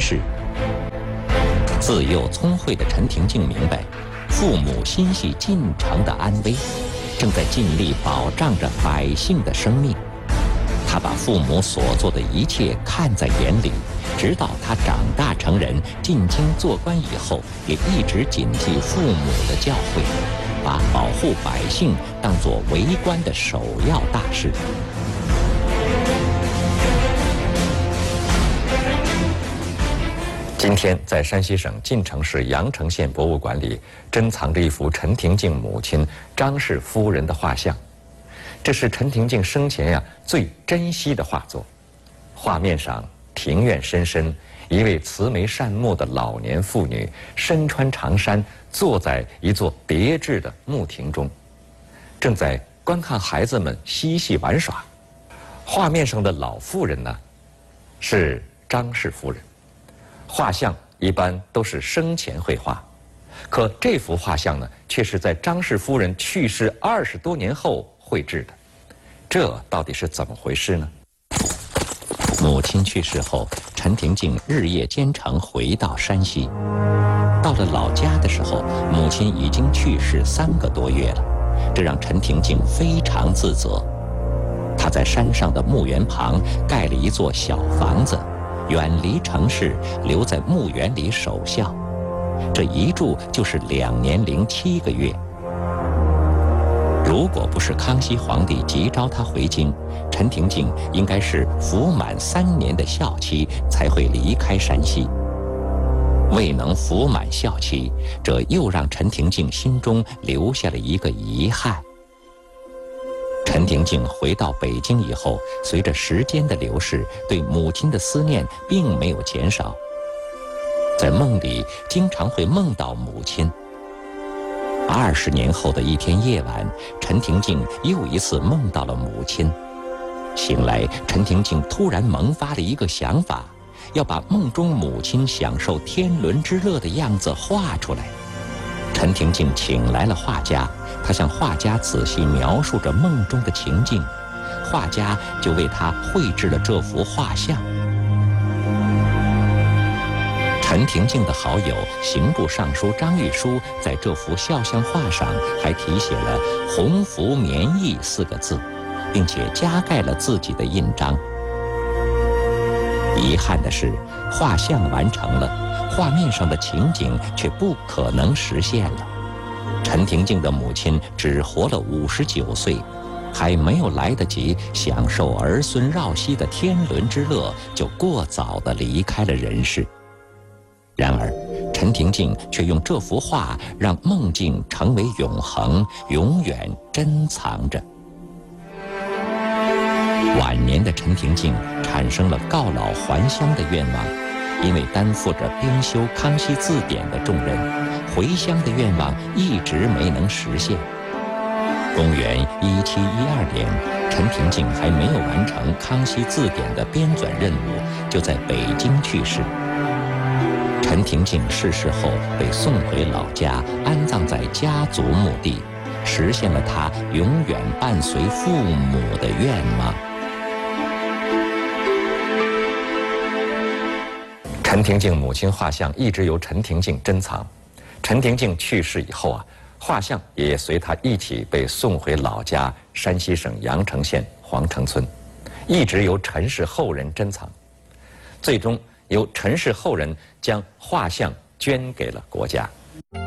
世。自幼聪慧的陈廷敬明白，父母心系晋城的安危，正在尽力保障着百姓的生命。他把父母所做的一切看在眼里，直到他长大成人，进京做官以后，也一直谨记父母的教诲，把保护百姓当作为官的首要大事。今天，在山西省晋城市阳城县博物馆里，珍藏着一幅陈廷敬母亲张氏夫人的画像。这是陈廷敬生前最珍惜的画作。画面上，庭院深深，一位慈眉善目的老年妇女，身穿长衫，坐在一座别致的木亭中，正在观看孩子们嬉戏玩耍。画面上的老妇人呢，是张氏夫人。画像一般都是生前绘画，可这幅画像呢，却是在张氏夫人去世20多年后绘制的。这到底是怎么回事呢？母亲去世后，陈廷敬日夜兼程回到山西。到了老家的时候，母亲已经去世3个多月了，这让陈廷敬非常自责。他在山上的墓园旁盖了一座小房子，远离城市，留在墓园里守孝。这一住就是2年零7个月。如果不是康熙皇帝急召他回京，陈廷敬应该是服满3年的孝期才会离开山西。未能服满孝期，这又让陈廷敬心中留下了一个遗憾。陈廷敬回到北京以后，随着时间的流逝，对母亲的思念并没有减少。在梦里，经常会梦到母亲。20年后的一天夜晚，陈廷敬又一次梦到了母亲。醒来，陈廷敬突然萌发了一个想法，要把梦中母亲享受天伦之乐的样子画出来。陈廷敬请来了画家，他向画家仔细描述着梦中的情境，画家就为他绘制了这幅画像。陈廷敬的好友刑部尚书张玉书在这幅肖像画上还题写了“鸿福绵溢”4个字，并且加盖了自己的印章。遗憾的是，画像完成了，画面上的情景却不可能实现了。陈廷敬的母亲只活了59岁，还没有来得及享受儿孙绕膝的天伦之乐，就过早地离开了人世。然而，陈廷敬却用这幅画让梦境成为永恒，永远珍藏着。晚年的陈廷敬产生了告老还乡的愿望，因为担负着编修《康熙字典》的重任，回乡的愿望一直没能实现。公元1712年，陈廷敬还没有完成《康熙字典》的编纂任务，就在北京去世。陈廷敬逝世后被送回老家，安葬在家族墓地，实现了他永远伴随父母的愿望。陈廷敬母亲画像一直由陈廷敬珍藏。陈廷敬去世以后画像也随他一起被送回老家山西省阳城县黄城村，一直由陈氏后人珍藏。最终由陈氏后人将画像捐给了国家。